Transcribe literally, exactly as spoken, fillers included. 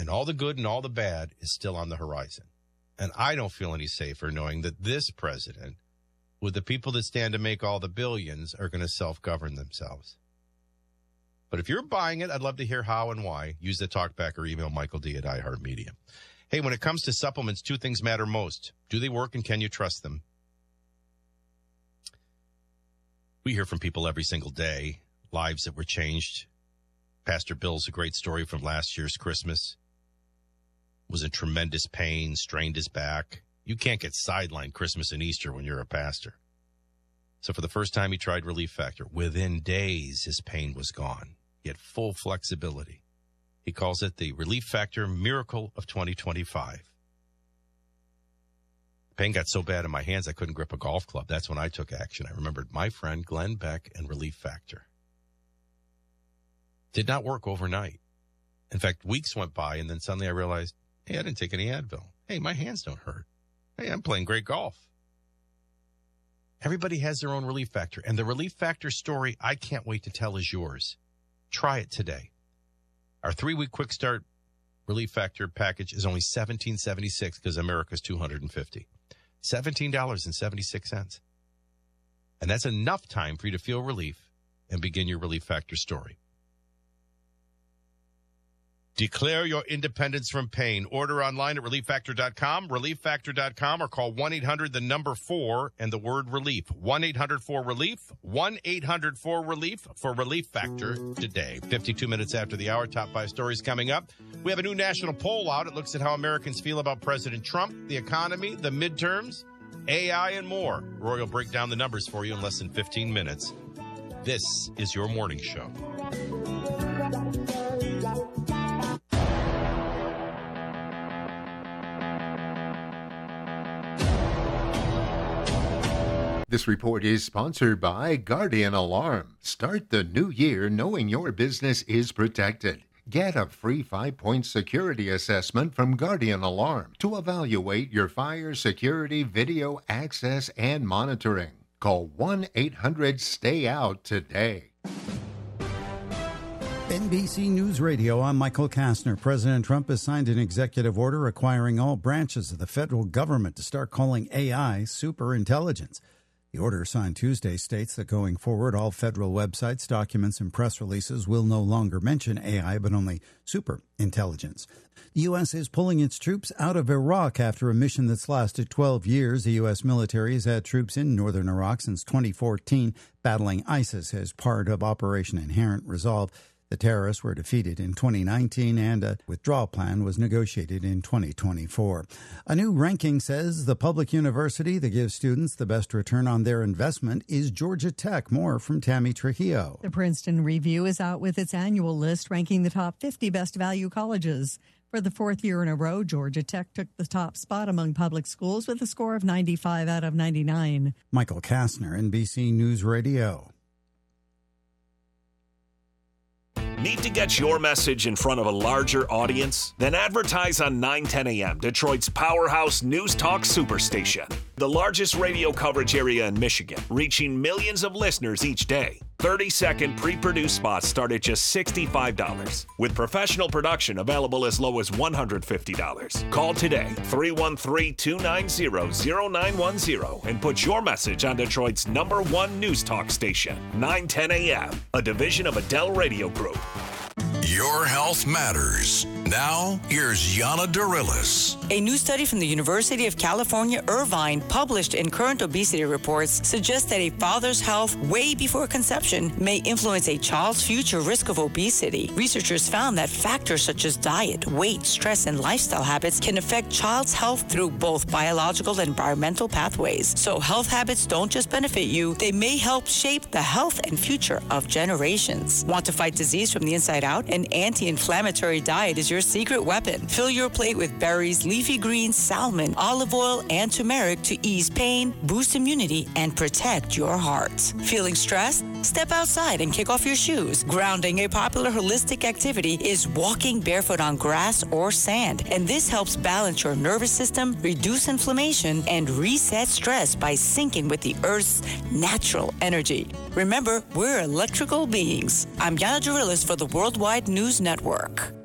and all the good and all the bad is still on the horizon. And I don't feel any safer knowing that this president, with the people that stand to make all the billions, are going to self-govern themselves. But if you're buying it, I'd love to hear how and why. Use the talkback or email Michael D at iHeartMedia. Hey, when it comes to supplements, two things matter most. Do they work and can you trust them? We hear from people every single day, lives that were changed. Pastor Bill's a great story from last year's Christmas. Was in tremendous pain, strained his back. You can't get sidelined Christmas and Easter when you're a pastor. So for the first time, he tried Relief Factor. Within days, his pain was gone. He had full flexibility. He calls it the Relief Factor Miracle of twenty twenty-five. The pain got so bad in my hands, I couldn't grip a golf club. That's when I took action. I remembered my friend Glenn Beck and Relief Factor. Did not work overnight. In fact, weeks went by, and then suddenly I realized, hey, I didn't take any Advil. Hey, my hands don't hurt. Hey, I'm playing great golf. Everybody has their own Relief Factor, and the Relief Factor story I can't wait to tell is yours. Try it today. Our three-week quick start Relief Factor package is only seventeen dollars and seventy-six cents because America's two hundred fifty dollars. seventeen dollars and seventy-six cents. And that's enough time for you to feel relief and begin your Relief Factor story. Declare your independence from pain. Order online at relief factor dot com, relief factor dot com, or call one eight hundred the number four and the word relief. one eight hundred four relief, one eight hundred four relief for Relief Factor today. fifty-two minutes after the hour, top five stories coming up. We have a new national poll out. It looks at how Americans feel about President Trump, the economy, the midterms, A I, and more. Roy will break down the numbers for you in less than fifteen minutes. This is your morning show. This report is sponsored by Guardian Alarm. Start the new year knowing your business is protected. Get a free five-point security assessment from Guardian Alarm to evaluate your fire security, video access, and monitoring. Call one eight hundred stay out today. N B C News Radio, I'm Michael Kastner. President Trump has signed an executive order requiring all branches of the federal government to start calling A I superintelligence. The order signed Tuesday states that going forward, all federal websites, documents, and press releases will no longer mention A I, but only superintelligence. The U S is pulling its troops out of Iraq after a mission that's lasted twelve years. The U S military has had troops in northern Iraq since twenty fourteen, battling ISIS as part of Operation Inherent Resolve. The terrorists were defeated in twenty nineteen, and a withdrawal plan was negotiated in twenty twenty-four. A new ranking says the public university that gives students the best return on their investment is Georgia Tech. More from Tammy Trujillo. The Princeton Review is out with its annual list ranking the top fifty best value colleges. For the fourth year in a row, Georgia Tech took the top spot among public schools with a score of ninety-five out of ninety-nine. Michael Kastner, N B C News Radio. Need to get your message in front of a larger audience? Then advertise on nine ten a.m., Detroit's powerhouse news talk superstation. The largest radio coverage area in Michigan, reaching millions of listeners each day. thirty-second pre-produced spots start at just sixty-five dollars, with professional production available as low as one hundred fifty dollars. Call today, three one three, two nine zero, zero nine one zero, and put your message on Detroit's number one news talk station, nine ten a.m., a division of Adele Radio Group. Your health matters. Now, here's Yana Darilis. A new study from the University of California, Irvine, published in Current Obesity Reports, suggests that a father's health way before conception may influence a child's future risk of obesity. Researchers found that factors such as diet, weight, stress, and lifestyle habits can affect child's health through both biological and environmental pathways. So health habits don't just benefit you, they may help shape the health and future of generations. Want to fight disease from the inside out? An anti-inflammatory diet is your secret weapon. Fill your plate with berries, leafy greens, salmon, olive oil, and turmeric to ease pain, boost immunity, and protect your heart. Feeling stressed? Step outside and kick off your shoes. Grounding, a popular holistic activity, is walking barefoot on grass or sand, and this helps balance your nervous system, reduce inflammation, and reset stress by syncing with the Earth's natural energy. Remember, we're electrical beings. I'm Yana Darilis for the Worldwide News Network.